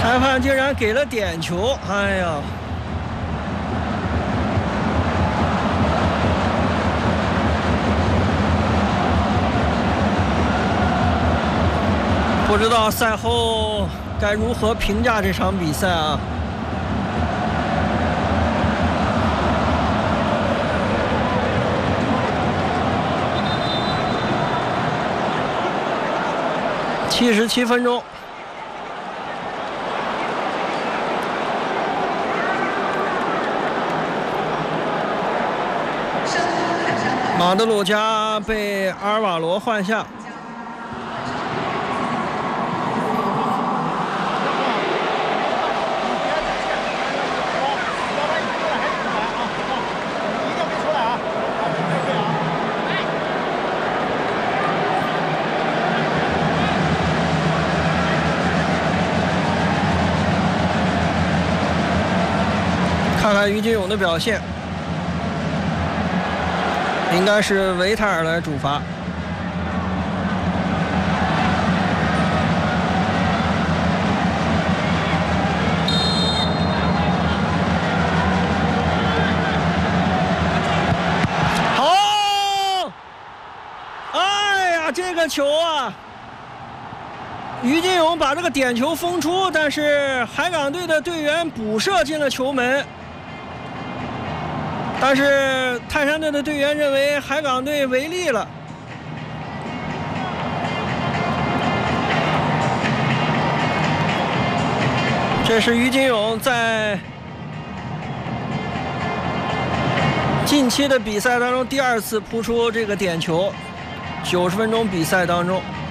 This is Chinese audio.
裁判竟然给了点球，哎呀！不知道赛后该如何评价这场比赛啊？77分钟。马德鲁加被阿尔瓦罗换下。看看于金勇的表现，应该是维泰尔来主罚。好，哎呀，这个球啊！于金勇把这个点球封出，但是海港队的队员补射进了球门。但是泰山队的队员认为海港队违例了。这是于金勇在近期的比赛当中第2次扑出这个点球，90分钟比赛当中。